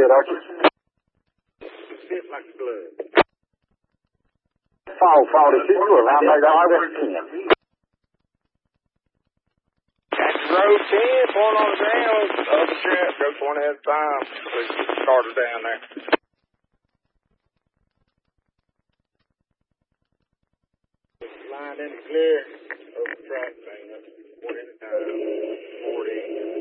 good, Archie. Fit like a glove. Fall 42 around Highway 10. That's road 10, point on the ground. Other trap, goes one at a time. Please get the starter down there. Line in the clear. Open track thing. One at a time. 40.